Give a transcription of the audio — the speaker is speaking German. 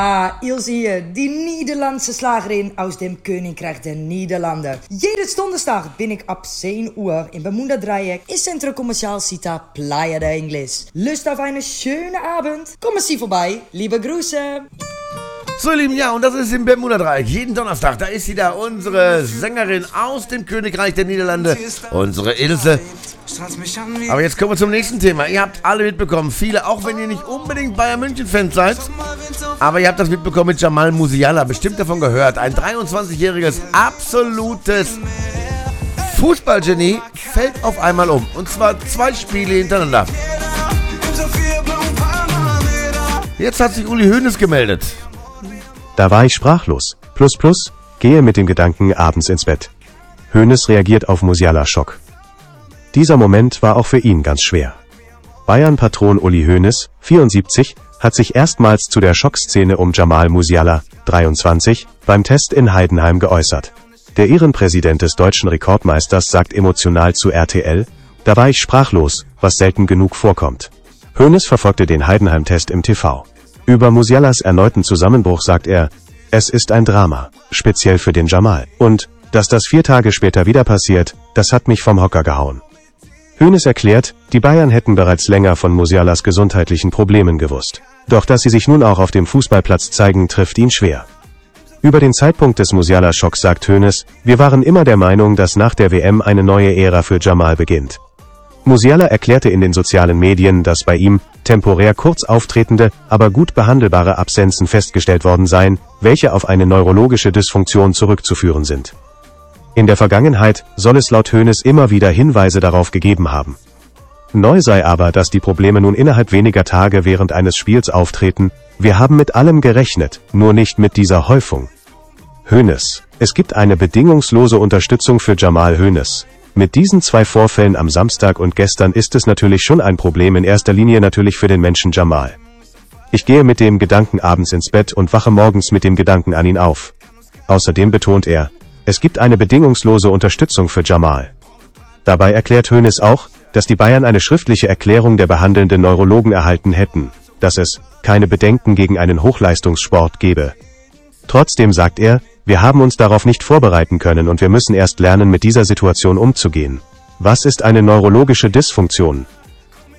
Ilse hier, die Nederlandse Slagerin aus dem Königreich der Niederlanden. Jede Donderstag bin ich ab 10 Uhr im Bermuda-Dreieck im Centro Comercial Cita Playa de Ingles. Lust auf einen schönen Abend? Kommen Sie vorbei. Liebe Grüße. So, ihr Lieben, ja, und das ist im Bermuda-Dreieck. Jeden Donnerstag, da ist sie da, unsere Sängerin aus dem Königreich der Niederlande, unsere Ilse. Aber jetzt kommen wir zum nächsten Thema. Ihr habt alle mitbekommen, viele, auch wenn ihr nicht unbedingt Bayern München-Fans seid, aber ihr habt das mitbekommen mit Jamal Musiala, bestimmt davon gehört. Ein 23-jähriges, absolutes Fußballgenie fällt auf einmal um. Und zwar 2 Spiele hintereinander. Jetzt hat sich Uli Hoeneß gemeldet. Da war ich sprachlos. Gehe mit dem Gedanken abends ins Bett. Hoeneß reagiert auf Musiala-Schock. Dieser Moment war auch für ihn ganz schwer. Bayern-Patron Uli Hoeneß, 74, hat sich erstmals zu der Schockszene um Jamal Musiala, 23, beim Test in Heidenheim geäußert. Der Ehrenpräsident des deutschen Rekordmeisters sagt emotional zu RTL, da war ich sprachlos, was selten genug vorkommt. Hoeneß verfolgte den Heidenheim-Test im TV. Über Musialas erneuten Zusammenbruch sagt er, es ist ein Drama, speziell für den Jamal. Und, dass das 4 Tage später wieder passiert, das hat mich vom Hocker gehauen. Hoeneß erklärt, die Bayern hätten bereits länger von Musialas gesundheitlichen Problemen gewusst. Doch dass sie sich nun auch auf dem Fußballplatz zeigen, trifft ihn schwer. Über den Zeitpunkt des Musiala-Schocks sagt Hoeneß, wir waren immer der Meinung, dass nach der WM eine neue Ära für Jamal beginnt. Musiala erklärte in den sozialen Medien, dass bei ihm temporär kurz auftretende, aber gut behandelbare Absenzen festgestellt worden seien, welche auf eine neurologische Dysfunktion zurückzuführen sind. In der Vergangenheit soll es laut Hoeneß immer wieder Hinweise darauf gegeben haben. Neu sei aber, dass die Probleme nun innerhalb weniger Tage während eines Spiels auftreten, wir haben mit allem gerechnet, nur nicht mit dieser Häufung. Hoeneß: Es gibt eine bedingungslose Unterstützung für Jamal Hoeneß. Mit diesen 2 Vorfällen am Samstag und gestern ist es natürlich schon ein Problem, in erster Linie natürlich für den Menschen Jamal. Ich gehe mit dem Gedanken abends ins Bett und wache morgens mit dem Gedanken an ihn auf. Außerdem betont er, es gibt eine bedingungslose Unterstützung für Jamal. Dabei erklärt Hoeneß auch, dass die Bayern eine schriftliche Erklärung der behandelnden Neurologen erhalten hätten, dass es keine Bedenken gegen einen Hochleistungssport gebe. Trotzdem sagt er, wir haben uns darauf nicht vorbereiten können und wir müssen erst lernen, mit dieser Situation umzugehen. Was ist eine neurologische Dysfunktion?